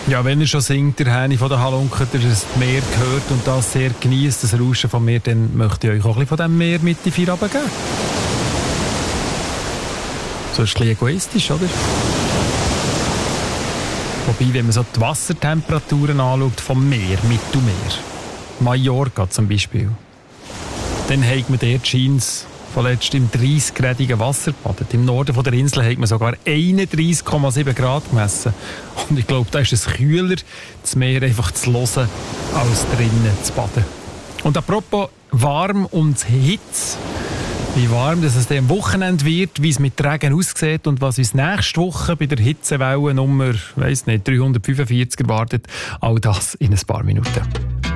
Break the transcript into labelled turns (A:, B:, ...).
A: Ja, wenn ihr schon singt, der Häni von der Halunke, der das Meer gehört und das sehr genießt, das Rauschen von mir, dann möchte ich euch auch ein bisschen von diesem Meer mit in die Vier runtergeben. So ist es ein bisschen egoistisch, oder? Wobei, wenn man so die Wassertemperaturen anschaut vom Meer, Mittelmeer, Mallorca zum Beispiel, dann hat man dort scheint's vorletzt im 30-gradigen Wasser gebadet. Im Norden von der Insel hat man sogar 31,7 Grad gemessen. Und ich glaube, da ist es kühler, das Meer einfach zu hören, als drinnen zu baden. Und apropos warm und Hitze, wie warm dass es dann am Wochenende wird, wie es mit Regen aussieht und was uns nächste Woche bei der Hitzewelle Nummer 345 erwartet, all das in ein paar Minuten.